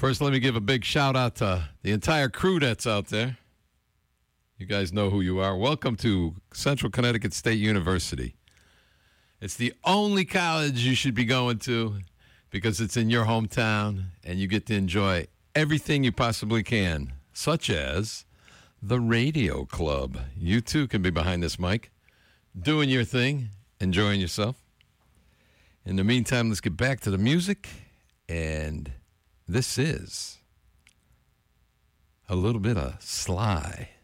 First, let me give a big shout out to the entire crew that's out there. You guys know who you are. Welcome to Central Connecticut State University. It's the only college you should be going to because it's in your hometown and you get to enjoy everything you possibly can, such as the Radio Club. You too can be behind this mic, doing your thing, enjoying yourself. In the meantime, let's get back to the music, and this is a little bit of Sly.